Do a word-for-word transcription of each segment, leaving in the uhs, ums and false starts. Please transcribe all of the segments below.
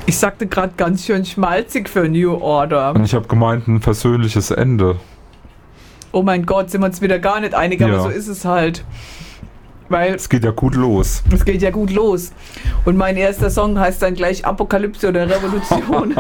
Ich sagte gerade ganz schön schmalzig für New Order. Und ich habe gemeint, ein versöhnliches Ende. Oh mein Gott, sind wir uns wieder gar nicht einig, aber Ja. so ist es halt. Weil Es geht ja gut los. es geht ja gut los. Und mein erster Song heißt dann gleich Apokalypse oder Revolution.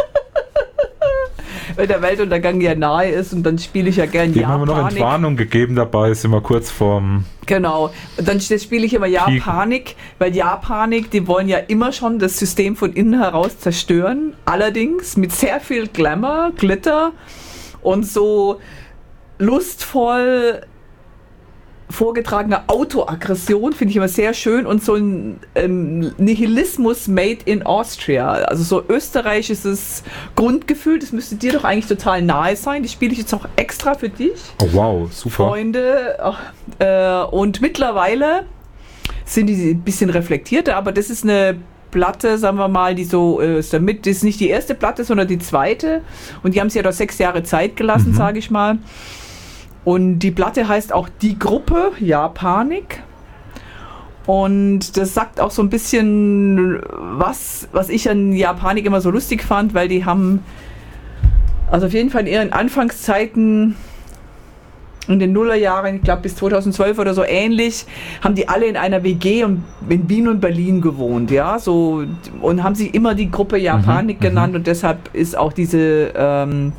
Weil der Weltuntergang ja nahe ist und dann spiele ich ja gern Dem haben wir noch Japanik. Entwarnung gegeben, dabei sind wir kurz vorm... Genau. Und dann spiele ich immer Japanik, weil Japanik, die wollen ja immer schon das System von innen heraus zerstören. Allerdings mit sehr viel Glamour, Glitter und so lustvoll vorgetragener Autoaggression, finde ich immer sehr schön, und so ein ähm, Nihilismus made in Austria, also so österreichisches Grundgefühl, das müsste dir doch eigentlich total nahe sein, die spiele ich jetzt auch extra für dich, Oh wow, super. Freunde, äh, und mittlerweile sind die ein bisschen reflektierter, aber das ist eine Platte, sagen wir mal, die so äh, ist damit, das ist nicht die erste Platte, sondern die zweite, und die haben sich ja doch sechs Jahre Zeit gelassen, Mhm. sage ich mal. Und die Platte heißt auch Die Gruppe, Japanik. Und das sagt auch so ein bisschen was, was ich an Japanik immer so lustig fand, weil die haben, also auf jeden Fall in ihren Anfangszeiten, in den Nullerjahren, ich glaube bis zweitausendzwölf oder so ähnlich, haben die alle in einer W G und in Wien und Berlin gewohnt, ja, so, und haben sich immer die Gruppe Japanik Mhm, genannt, mhm. und deshalb ist auch diese, ähm,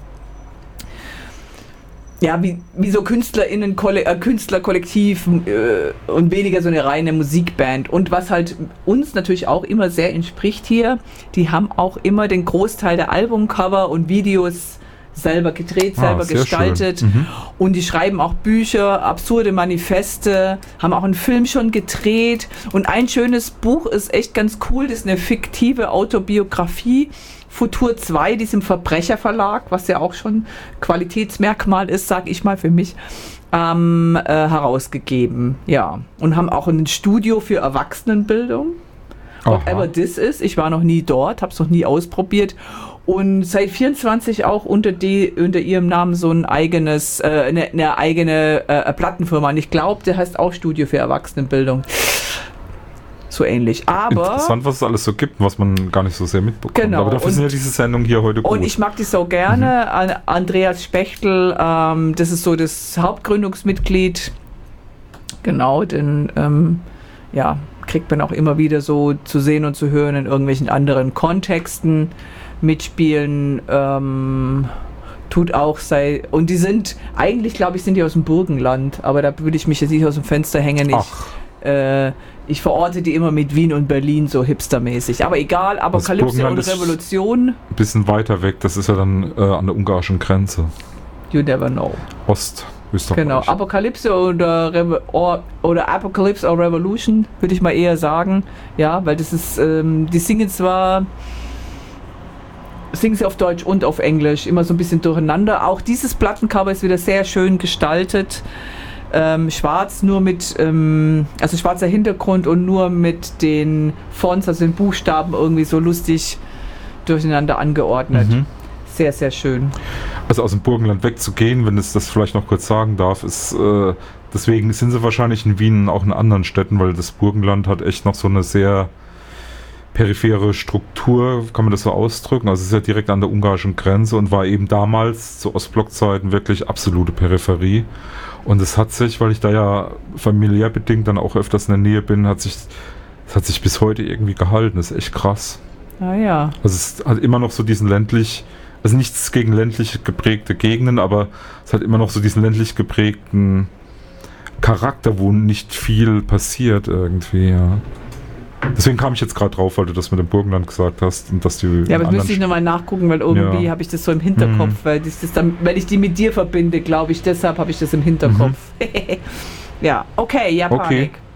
ja, wie, wie so KünstlerInnen, Kolle- äh, Künstlerkollektiv äh, und weniger so eine reine Musikband. Und was halt uns natürlich auch immer sehr entspricht hier, die haben auch immer den Großteil der Albumcover und Videos selber gedreht, Ah, selber sehr gestaltet. schön. Mhm. Und die schreiben auch Bücher, absurde Manifeste, haben auch einen Film schon gedreht. Und ein schönes Buch ist echt ganz cool, das ist eine fiktive Autobiografie. Futur zwei, diesem Verbrecherverlag, was ja auch schon Qualitätsmerkmal ist, sag ich mal für mich, ähm, äh, herausgegeben. Ja. Und haben auch ein Studio für Erwachsenenbildung. Whatever Aha. this is. Ich war noch nie dort, habe es noch nie ausprobiert. Und seit vierundzwanzig auch unter, die, unter ihrem Namen so ein eigenes, äh, eine, eine eigene äh, Plattenfirma. Und ich glaube, der heißt auch Studio für Erwachsenenbildung. So ähnlich. Aber Interessant, was es alles so gibt, was man gar nicht so sehr mitbekommt. Genau, Aber dafür und- sind ja diese Sendungen hier heute gut. Und ich mag die so gerne. An Andreas Spechtel, ähm, das ist so das Hauptgründungsmitglied. Genau, den ähm, ja, kriegt man auch immer wieder so zu sehen und zu hören in irgendwelchen anderen Kontexten mitspielen. Ähm, tut auch sei. Und die sind, eigentlich glaube ich, sind die aus dem Burgenland, aber da würde ich mich jetzt nicht aus dem Fenster hängen. Ich, Ach, äh, ich verorte die immer mit Wien und Berlin so hipstermäßig. Aber egal, Apokalypse Burgenland und ist- Revolution, ein bisschen weiter weg, das ist ja dann äh, an der ungarischen Grenze. you never know. Ostösterreich. Genau, Apokalypse oder, Revo or, oder Apocalypse or Revolution, würde ich mal eher sagen. Ja, weil das ist, ähm, die singen zwar, singen sie auf Deutsch und auf Englisch, immer so ein bisschen durcheinander. Auch dieses Plattencover ist wieder sehr schön gestaltet. Ähm, schwarz nur mit, ähm, also schwarzer Hintergrund und nur mit den Fonts, also den Buchstaben irgendwie so lustig durcheinander angeordnet. Mhm. Sehr, sehr schön. Also aus dem Burgenland wegzugehen, wenn es das vielleicht noch kurz sagen darf, ist, äh, deswegen sind sie wahrscheinlich in Wien und auch in anderen Städten, weil das Burgenland hat echt noch so eine sehr periphere Struktur, kann man das so ausdrücken. Also es ist ja direkt an der ungarischen Grenze und war eben damals zu Ostblockzeiten wirklich absolute Peripherie. Und es hat sich, weil ich da ja familiär bedingt dann auch öfters in der Nähe bin, hat sich, es hat sich bis heute irgendwie gehalten. Das ist echt krass. Naja. Also es hat immer noch so diesen ländlich, also nichts gegen ländlich geprägte Gegenden, aber es hat immer noch so diesen ländlich geprägten Charakter, wo nicht viel passiert irgendwie, ja. Deswegen kam ich jetzt gerade drauf, weil du das mit dem Burgenland gesagt hast und dass die Ja, aber das anderen müsste ich nochmal nachgucken, weil irgendwie Ja. habe ich das so im Hinterkopf, Mhm. weil, ich das dann, weil ich die mit dir verbinde, glaube ich, deshalb habe ich das im Hinterkopf. Ja, okay, Japanik. Okay.